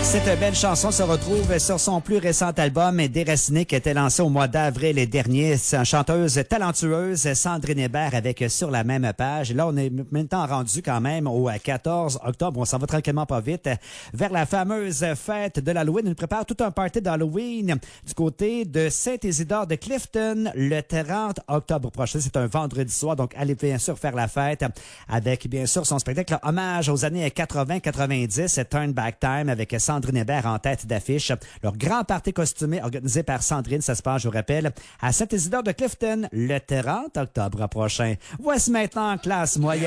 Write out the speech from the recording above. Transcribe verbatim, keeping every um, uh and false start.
Cette belle chanson se retrouve sur son plus récent album Déraciné qui était lancé au mois d'avril dernier. C'est une chanteuse talentueuse, Sandrine Hébert, avec Sur la même page. Là, on est maintenant rendu quand même au quatorze octobre. On s'en va tranquillement pas vite vers la fameuse fête de l'Halloween. On prépare tout un party d'Halloween du côté de Saint-Isidore de Clifton le trente octobre prochain. C'est un vendredi soir, donc allez bien sûr faire la fête avec bien sûr son spectacle hommage aux années quatre-vingts quatre-vingt-dix, Turn Back Time avec Sandrine Hébert en tête d'affiche. Leur grand party costumé organisé par Sandrine, ça se passe, je vous rappelle, à Saint-Isidore de Clifton le trente octobre prochain. Voici maintenant Classe Moyenne.